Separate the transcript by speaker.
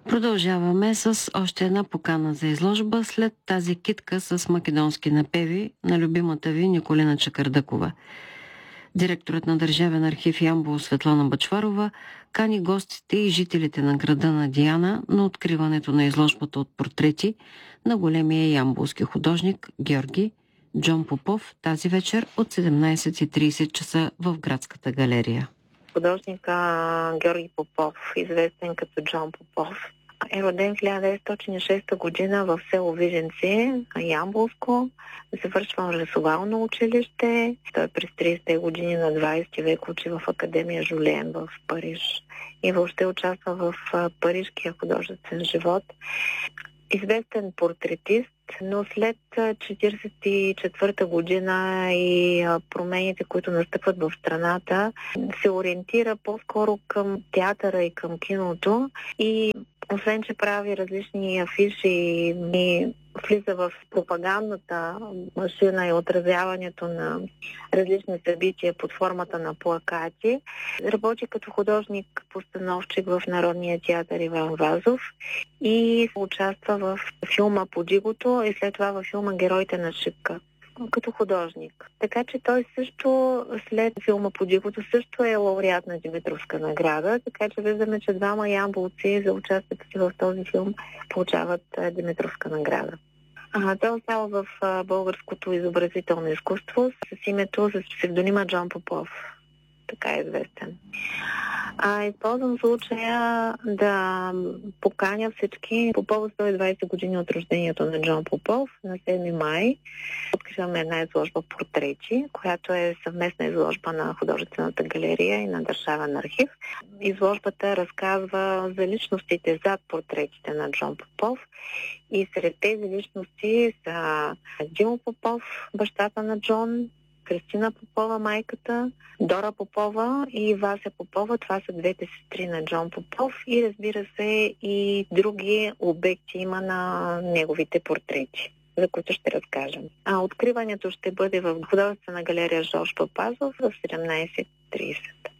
Speaker 1: Продължаваме с още една покана за изложба след тази китка с македонски напеви на любимата ви Николина Чакърдъкова. Директорът на Държавен архив Ямбол Светлана Бъчварова кани гостите и жителите на града на Диана на откриването на изложбата от портрети на големия ямболски художник Георги Джон Попов тази вечер от 17:30 часа в Градската галерия.
Speaker 2: Художника Георги Попов, известен като Джон Попов, е роден в 1906 година в село Виженци, Ямболско. Завършва рисовално училище. Той през 30-те години на 20 век учи в Академия Жулиен в Париж и въобще участва в парижкия художествен живот. Известен портретист, но след 1944 година и промените, които настъпват в страната, се ориентира по-скоро към театъра и към киното и освен, че прави различни афиши и влиза в пропагандната машина и отразяването на различни събития под формата на плакати, работи като художник-постановчик в Народния театър Иван Вазов и участва в филма "Подигото" и след това във филма "Героите на Шипка" като художник. Така че той също след филма "Подигото" също е лауреат на Димитровска награда, така че виждаме, че двама ямболци за участието си в този филм получават Димитровска награда. Той остава в българското изобразително изкуство с името, с псевдонима Джон Попов. Така е известен. Използвам случая да поканя всички по повод 120 години от рождението на Джон Попов на 7 май. Откриваме една изложба "Портрети", която е съвместна изложба на Художествената галерия и на Държавен архив. Изложбата разказва за личностите зад портретите на Джон Попов и сред тези личности са Димо Попов, бащата на Джон, Кристина Попова, майката, Дора Попова и Вася Попова. Това са двете сестри на Джон Попов и разбира се и други обекти има на неговите портрети, за които ще разкажем. Откриването ще бъде в Художествена галерия Жорж Папазов в 17:30.